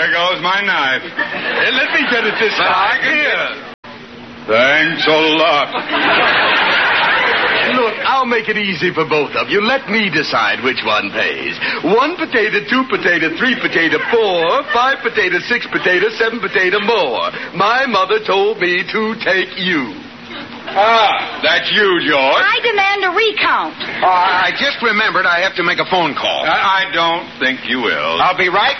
There goes my knife. Hey, let me get it this time. Here. Thanks a lot. Look, I'll make it easy for both of you. Let me decide which one pays. 1 potato, 2 potato, 3 potato, 4, 5 potato, 6 potato, 7 potato more. My mother told me to take you. Ah, that's you, George. I demand a recount. I just remembered I have to make a phone call. I don't think you will. I'll be right.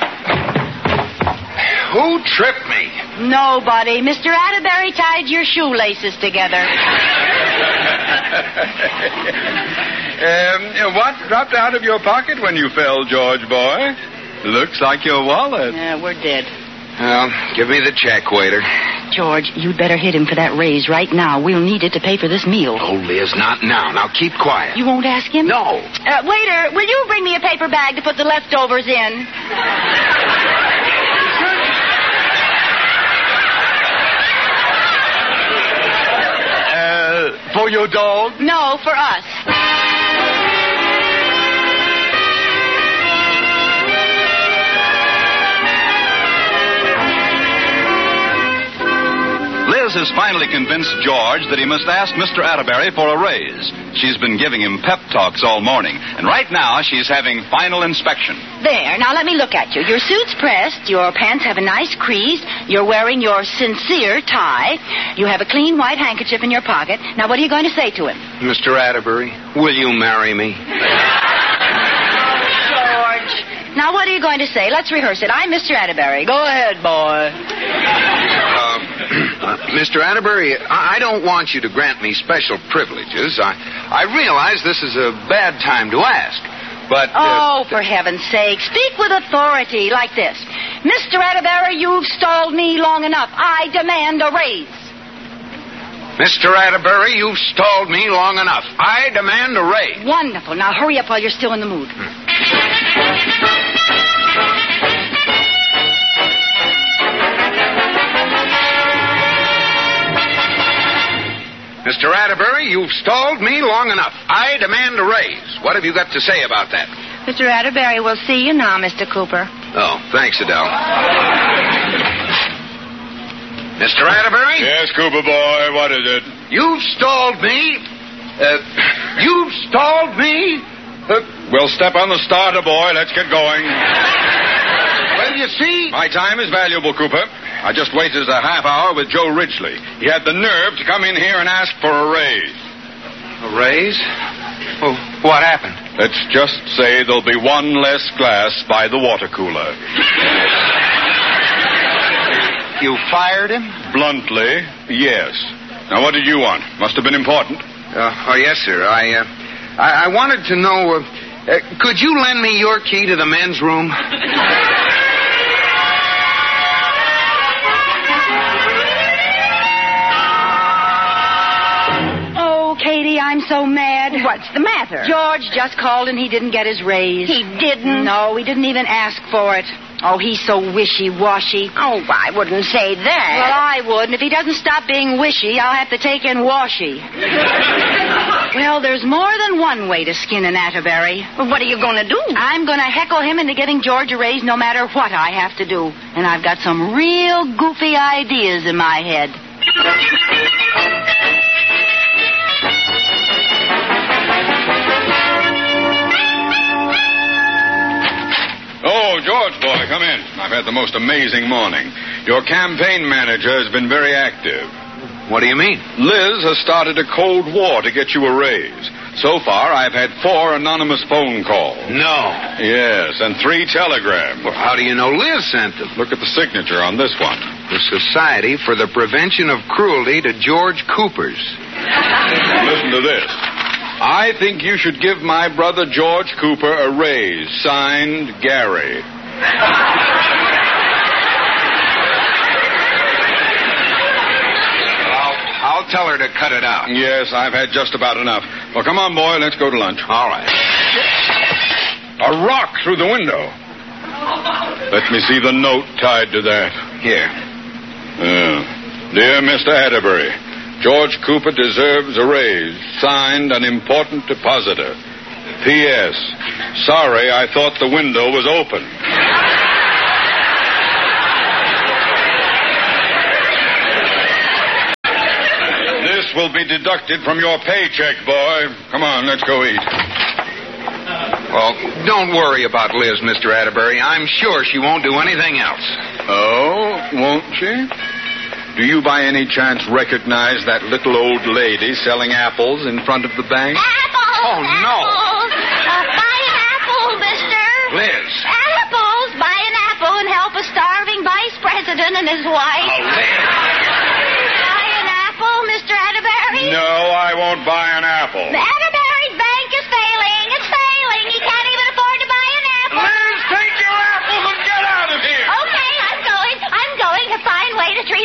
Who tripped me? Nobody. Mr. Atterbury tied your shoelaces together. What dropped out of your pocket when you fell, George boy? Looks like your wallet. Yeah, we're dead. Well, give me the check, waiter. George, you'd better hit him for that raise right now. We'll need it to pay for this meal. Oh, Liz, not now. Now keep quiet. You won't ask him? No. Waiter, will you bring me a paper bag to put the leftovers in? For your dog? No, for us. Liz has finally convinced George that he must ask Mr. Atterbury for a raise. She's been giving him pep talks all morning, and right now she's having final inspection. There, now let me look at you. Your suit's pressed, your pants have a nice crease, you're wearing your sincere tie, you have a clean white handkerchief in your pocket. Now, what are you going to say to him? Mr. Atterbury, will you marry me? George. Now, what are you going to say? Let's rehearse it. I'm Mr. Atterbury. Go ahead, boy. Mr. Atterbury, I don't want you to grant me special privileges. I realize this is a bad time to ask, but... Oh, for heaven's sake, speak with authority like this. Mr. Atterbury, you've stalled me long enough. I demand a raise. Mr. Atterbury, you've stalled me long enough. I demand a raise. Wonderful. Now, hurry up while you're still in the mood. Mr. Atterbury, you've stalled me long enough. I demand a raise. What have you got to say about that? Mr. Atterbury, we'll see you now, Mr. Cooper. Oh, thanks, Adele. Mr. Atterbury? Yes, Cooper boy, what is it? You've stalled me. You've stalled me. We'll step on the starter, boy. Let's get going. Well, you see... My time is valuable, Cooper. I just wasted a half hour with Joe Ridgely. He had the nerve to come in here and ask for a raise. A raise? Oh, what happened? Let's just say there'll be one less glass by the water cooler. You fired him? Bluntly, yes. Now, what did you want? Must have been important. Yes, sir. I wanted to know, could you lend me your key to the men's room? Katie, I'm so mad. What's the matter? George just called and he didn't get his raise. He didn't? No, he didn't even ask for it. Oh, he's so wishy-washy. Oh, I wouldn't say that. Well, I would, and if he doesn't stop being wishy, I'll have to take in washy. Well, there's more than one way to skin an Atterbury. Well, what are you going to do? I'm going to heckle him into getting George a raise no matter what I have to do. And I've got some real goofy ideas in my head. Oh, George, boy, come in. I've had the most amazing morning. Your campaign manager has been very active. What do you mean? Liz has started a cold war to get you a raise. So far, I've had 4 anonymous phone calls. No. Yes, and 3 telegrams. Well, how do you know Liz sent them? Look at the signature on this one. The Society for the Prevention of Cruelty to George Coopers. Listen to this. I think you should give my brother George Cooper a raise. Signed, Gary. I'll tell her to cut it out. Yes, I've had just about enough. Well, come on, boy. Let's go to lunch. All right. A rock through the window. Let me see the note tied to that. Here. Dear Mr. Atterbury, George Cooper deserves a raise. Signed, an important depositor. P.S. Sorry, I thought the window was open. will be deducted from your paycheck, boy. Come on, let's go eat. Well, don't worry about Liz, Mr. Atterbury. I'm sure she won't do anything else. Oh, won't she? Do you by any chance recognize that little old lady selling apples in front of the bank? Apples! Oh, no. Apples. Buy an apple, mister. Liz. Apples. Buy an apple and help a starving vice president and his wife. Oh, Liz. Buy an apple, Mr. Atterbury. No, I won't buy an apple.